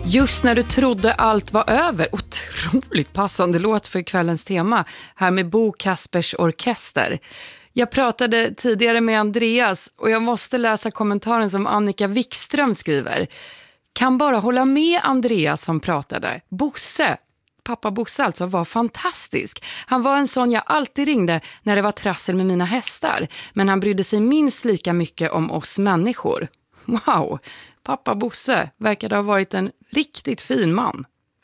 Just när du trodde allt var över. Otroligt passande låt för kvällens tema. Här med Bo Kaspers Orkester. Jag pratade tidigare med Andreas och jag måste läsa kommentaren som Annika Wikström skriver. Kan bara hålla med Andreas som pratade. Bosse, pappa Bosse alltså, var fantastisk. Han var en sån jag alltid ringde när det var trassel med mina hästar. Men han brydde sig minst lika mycket om oss människor. Wow, pappa Bosse verkade ha varit en riktigt fin man.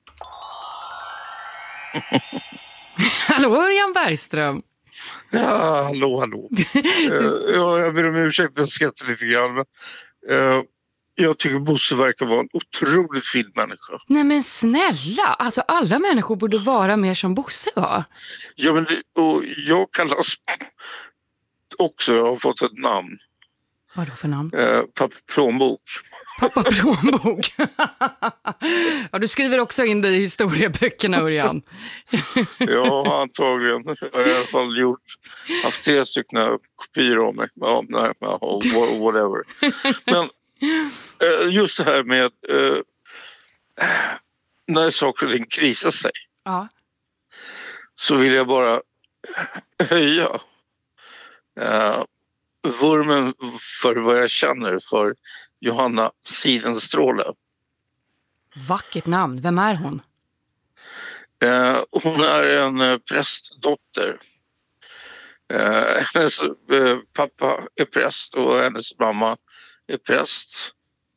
Hallå Örjan Bergström. Ja, hallå. Jag ber om ursäkt, jag skrattar lite grann. Men, jag tycker Bosse verkar vara en otroligt fin människa. Nej men snälla, alltså alla människor borde vara mer som Bosse var. Ja, men och jag kallas också, jag har fått ett namn. Vad då för namn? Pappa Plånbok. Pappa Plånbok. Ja, du skriver också in det i historieböckerna, Örjan. Ja, antagligen. Jag har i alla fall haft 3 stycken kopior av mig. Ja, nej, whatever. Men just det här med när saker och ting krisar sig. Ja. Så vill jag bara höja vurmen för vad jag känner för Johanna Sidenstråle. Vackert namn. Vem är hon? Hon är en prästdotter. Hennes pappa är präst och hennes mamma är präst.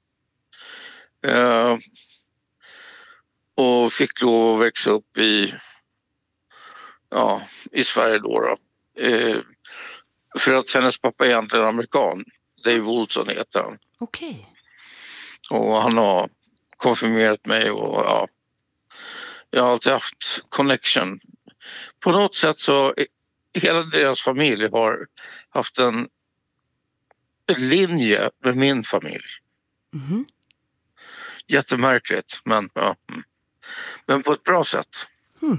Och fick lov att växa upp i Sverige då. För att hennes pappa är egentligen amerikan. Dave Olson heter han. Okej. Och han har konfirmerat mig och jag har alltid haft connection. På något sätt så hela deras familj har haft en linje med min familj. Mm-hmm. Jättemärkligt, men på ett bra sätt. Mm.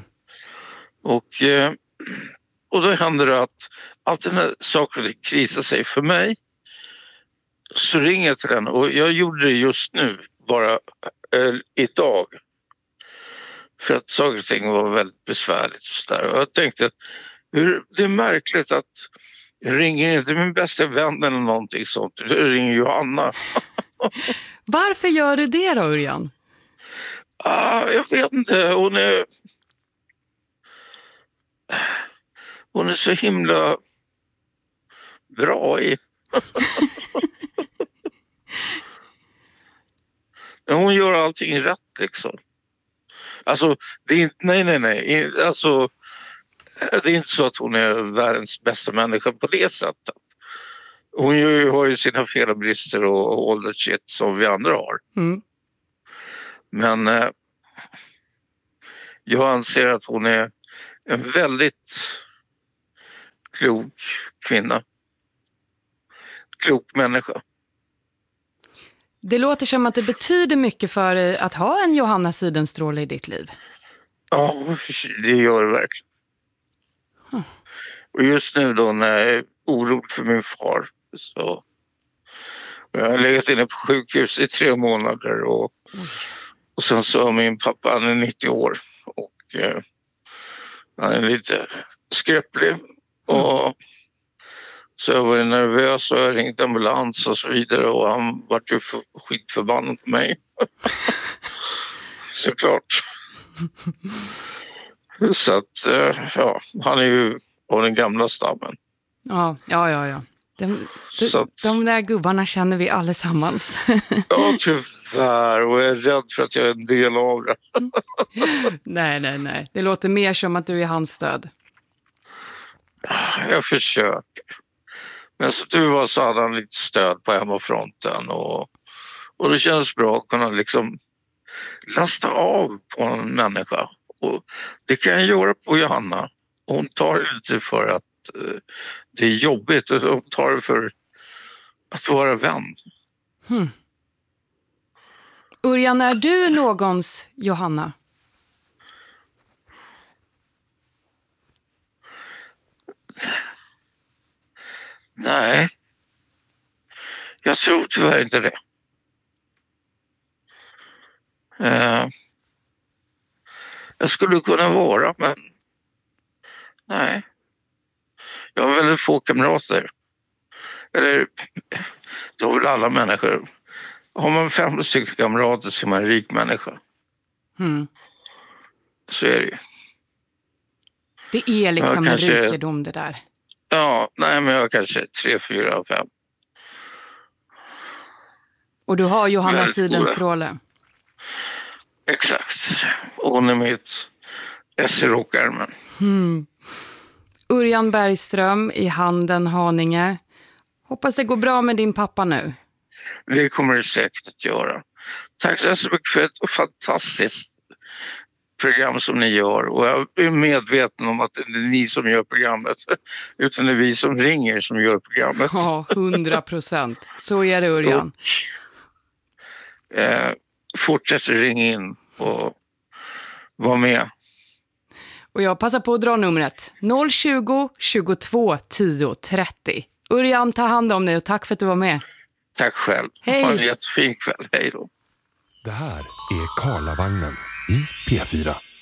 Och då händer det att alltid när saker krisar sig för mig så ringer jag till den, och jag gjorde det just nu, bara idag. För att saker och ting var väldigt besvärligt. Och jag tänkte att det är märkligt att jag ringer inte min bästa vän eller någonting sånt. Jag ringer Johanna. Varför gör du det då, Örjan? Jag vet inte. Hon är så himla bra i. Hon gör allting rätt liksom. Alltså, det är inte, nej. Alltså, det är inte så att hon är världens bästa människa på det sättet. Hon har ju sina fel och brister och all that shit som vi andra har. Mm. Men jag anser att hon är en väldigt klok kvinna. Klok människa. Det låter som att det betyder mycket för dig att ha en Johanna Sidenstråle i ditt liv. Ja, det gör det verkligen. Och just nu då när jag är orolig för min far, så jag har legat inne på sjukhus i 3 månader och sen så min pappa, han är 90 år och han är lite skröplig och så jag var nervös och jag ringde ambulans och så vidare och han var ju skitförbannad på mig. Såklart. Så att han är ju av den gamla stammen. Ja. De där gubbarna känner vi allesammans. Ja, tyvärr. Och jag är rädd för att jag är en del av det. Nej. Det låter mer som att du är hans stöd. Jag försöker. Men så du var så hade han lite stöd på hemmafronten. Och det känns bra att kunna liksom lasta av på en människa. Och det kan jag göra på Johanna. Hon tar det lite för att det är jobbigt. Och hon tar det för att vara vän. Örjan, är du någons Johanna? Nej. Jag tror tyvärr inte det. Jag skulle kunna vara, men nej. Jag har väldigt få kamrater. Eller, det har väl alla människor. Har man 5 stycken kamrater så är man en rik människa. Så är det ju. Det är liksom en rikedom det där. Ja, nej, men jag har kanske 3, 4, 5. Och du har Johanna Sidenstråle. Exakt. Och hon är mitt S i rockärmen. Örjan Bergström i Handen, Haninge. Hoppas det går bra med din pappa nu. Det kommer det säkert att göra. Tack så mycket för ett fantastiskt program som ni gör. Och jag är medveten om att det är ni som gör programmet. Utan det är vi som ringer som gör programmet. Ja, 100%. Så är det, Örjan. Fortsätt ringa in och vara med. Och jag passar på att dra numret 020 22 10 30. Örjan, ta hand om dig och tack för att du var med. Tack själv. Hej. Ha en jättefin kväll. Hej då. Det här är Karlavagnen i P4.